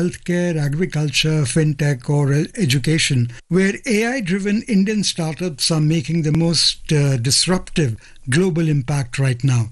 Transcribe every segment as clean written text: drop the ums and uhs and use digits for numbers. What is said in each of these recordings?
healthcare, agriculture, fintech, or education, where AI-driven Indian startups are making the most disruptive global impact right now?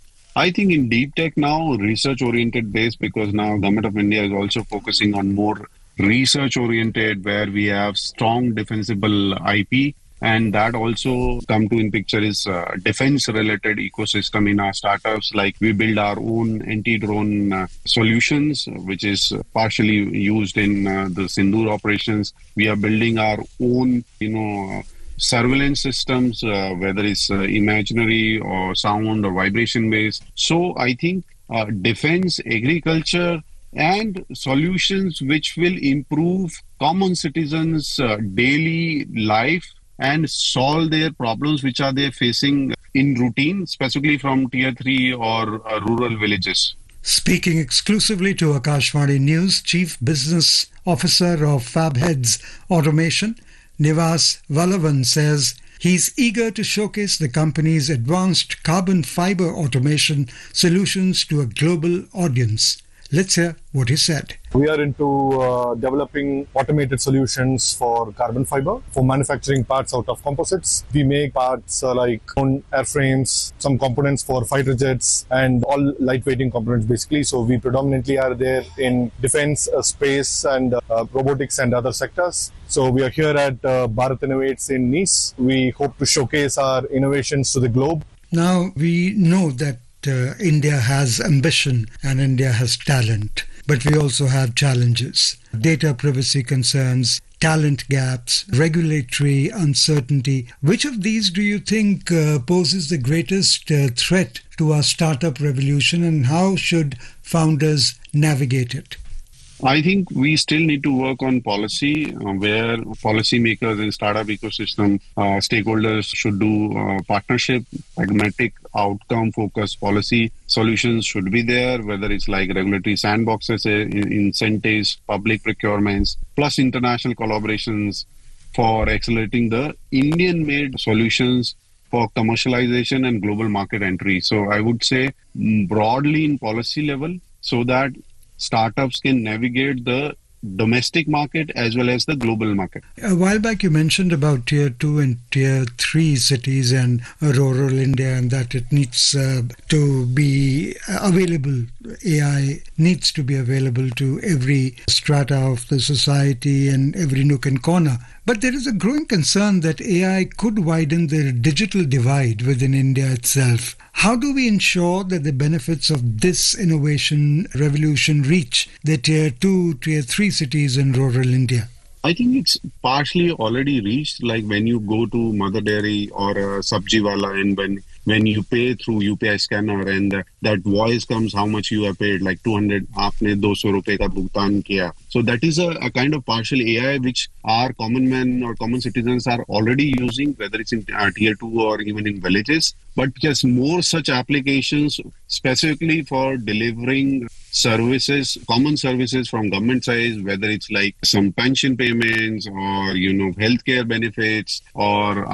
I think in deep tech now, research-oriented base, because now Government of India is also focusing on more research-oriented, where we have strong defensible IP. And that also come to in picture is defense-related ecosystem in our startups. Like we build our own anti-drone solutions, which is partially used in the Sindoor operations. We are building our own, surveillance systems, whether it's imaginary or sound or vibration based. So I think defense, agriculture, and solutions which will improve common citizens' daily life and solve their problems which are they facing in routine, specifically from tier 3 or rural villages. Speaking exclusively to Akashvani News, Chief Business Officer of Fabheads Automation, Nivas Vallavan, says he's eager to showcase the company's advanced carbon fiber automation solutions to a global audience. Let's hear what he said. We are into developing automated solutions for carbon fiber for manufacturing parts out of composites. We make parts like airframes, some components for fighter jets, and all lightweighting components basically. So we predominantly are there in defense, space, and robotics and other sectors. So we are here at Bharat Innovates in Nice. We hope to showcase our innovations to the globe. Now we know that India has ambition and India has talent, but we also have challenges. Data privacy concerns, talent gaps, regulatory uncertainty. Which of these do you think poses the greatest threat to our startup revolution, and how should founders navigate it? I think we still need to work on policy, where policymakers and startup ecosystem stakeholders should do partnership, pragmatic, outcome-focused policy solutions should be there, whether it's like regulatory sandboxes, incentives, public procurements, plus international collaborations for accelerating the Indian-made solutions for commercialization and global market entry. So I would say broadly in policy level, so that startups can navigate the domestic market as well as the global market. A while back you mentioned about tier 2 and tier 3 cities and rural India, and that it needs to be available. AI needs to be available to every strata of the society and every nook and corner. But there is a growing concern that AI could widen the digital divide within India itself. How do we ensure that the benefits of this innovation revolution reach the tier 2, tier 3 cities in rural India? I think it's partially already reached, like when you go to Mother Dairy or Sabji Wala, and when you pay through UPI scanner and that voice comes how much you have paid, like 200, aapne 200 rupees ka bhugtan kiya. So that is a kind of partial AI which our common men or common citizens are already using, whether it's in tier 2 or even in villages. But just more such applications specifically for delivering services, common services from government side, whether it's like some pension payments or, healthcare benefits or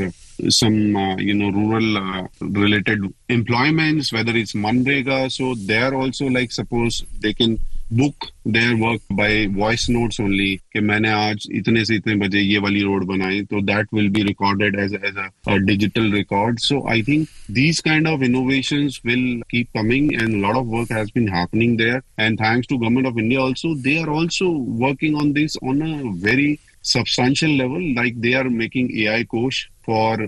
some, rural related employments, whether it's Manrega. So they're also like, suppose they can book their work by voice notes only, कि मैंने आज इतने से इतने बजे ये वाली road बनाई, so that will be recorded as a digital record. So I think these kind of innovations will keep coming, and a lot of work has been happening there. And thanks to Government of India also, they are also working on this on a very substantial level. Like they are making AI Kosh for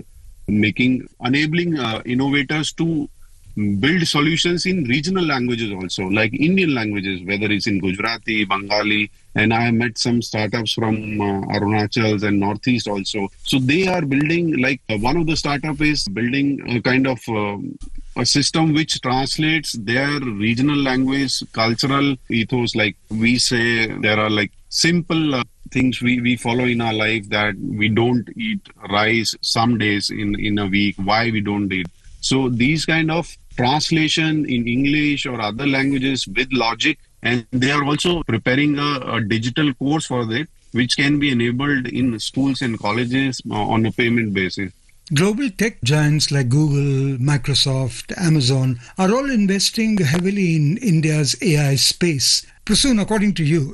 enabling innovators to build solutions in regional languages also, like Indian languages, whether it's in Gujarati, Bengali, and I have met some startups from Arunachal and Northeast also. So they are building, like one of the startup is building a kind of a system which translates their regional language, cultural ethos. Like we say, there are like simple things we follow in our life, that we don't eat rice some days in a week, why we don't eat. So these kind of translation in English or other languages with logic, and they are also preparing a digital course for that, which can be enabled in schools and colleges on a payment basis. Global tech giants like Google, Microsoft, Amazon are all investing heavily in India's AI space. Prasoon, according to you,